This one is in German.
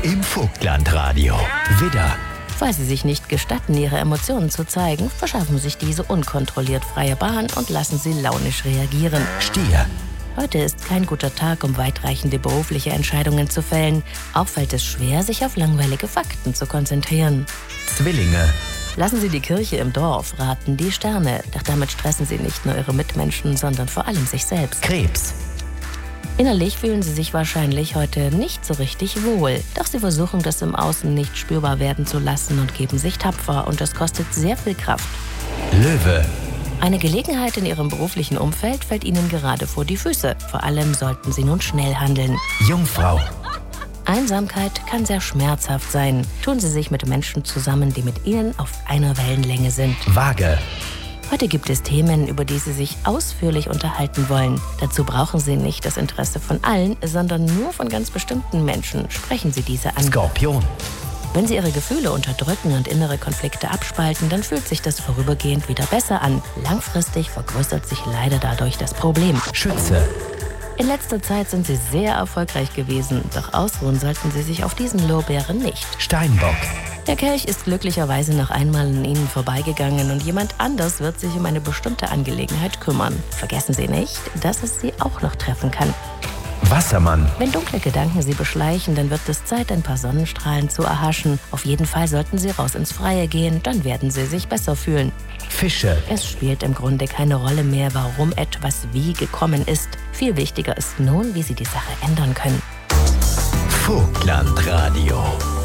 im Vogtlandradio. Widder. Weil sie sich nicht gestatten, ihre Emotionen zu zeigen, verschaffen sich diese unkontrolliert freie Bahn und lassen sie launisch reagieren. Stier. Heute ist kein guter Tag, um weitreichende berufliche Entscheidungen zu fällen. Auch fällt es schwer, sich auf langweilige Fakten zu konzentrieren. Zwillinge. Lassen Sie die Kirche im Dorf, raten die Sterne. Doch damit stressen Sie nicht nur Ihre Mitmenschen, sondern vor allem sich selbst. Krebs. Innerlich fühlen Sie sich wahrscheinlich heute nicht so richtig wohl. Doch Sie versuchen, das im Außen nicht spürbar werden zu lassen und geben sich tapfer. Und das kostet sehr viel Kraft. Löwe. Eine Gelegenheit in Ihrem beruflichen Umfeld fällt Ihnen gerade vor die Füße. Vor allem sollten Sie nun schnell handeln. Jungfrau. Einsamkeit kann sehr schmerzhaft sein. Tun Sie sich mit Menschen zusammen, die mit Ihnen auf einer Wellenlänge sind. Waage. Heute gibt es Themen, über die Sie sich ausführlich unterhalten wollen. Dazu brauchen Sie nicht das Interesse von allen, sondern nur von ganz bestimmten Menschen. Sprechen Sie diese an. Skorpion. Wenn Sie Ihre Gefühle unterdrücken und innere Konflikte abspalten, dann fühlt sich das vorübergehend wieder besser an. Langfristig vergrößert sich leider dadurch das Problem. Schütze. In letzter Zeit sind Sie sehr erfolgreich gewesen, doch ausruhen sollten Sie sich auf diesen Lorbeeren nicht. Steinbock. Der Kelch ist glücklicherweise noch einmal an Ihnen vorbeigegangen und jemand anders wird sich um eine bestimmte Angelegenheit kümmern. Vergessen Sie nicht, dass es Sie auch noch treffen kann. Wassermann. Wenn dunkle Gedanken Sie beschleichen, dann wird es Zeit, ein paar Sonnenstrahlen zu erhaschen. Auf jeden Fall sollten Sie raus ins Freie gehen, dann werden Sie sich besser fühlen. Fische. Es spielt im Grunde keine Rolle mehr, warum etwas wie gekommen ist. Viel wichtiger ist nun, wie Sie die Sache ändern können. Vogtlandradio.